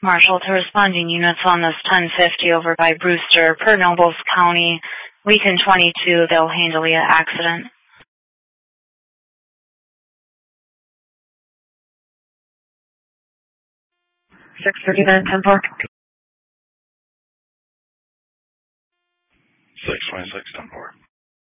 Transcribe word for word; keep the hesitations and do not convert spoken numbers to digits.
Marshall to responding units on this ten fifty over by Brewster, per Nobles County, weekend twenty-two, they'll handle the accident. six thirty-nine, ten four. six twenty-six, ten four.